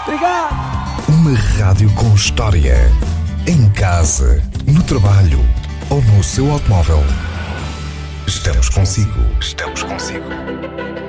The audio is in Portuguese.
Obrigado. Uma rádio com história. Em casa, no trabalho ou no seu automóvel. Estamos consigo. Estamos consigo.